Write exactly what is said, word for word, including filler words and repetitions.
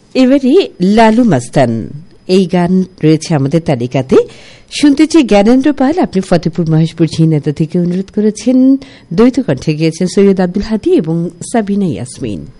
এবারে লালু মাস্তান এই গান রয়েছে আমাদের তালিকাতে। শুনতে চেয়ে জ্ঞানেন্দ্র পাল আপনি ফতেপুর মহেশপুর ঝিনাইদহ থেকে অনুরোধ করেছেন। দ্বৈত কণ্ঠে গিয়েছেন সৈয়দ আব্দুল হাদী এবং সাবিনা ইয়াসমিন।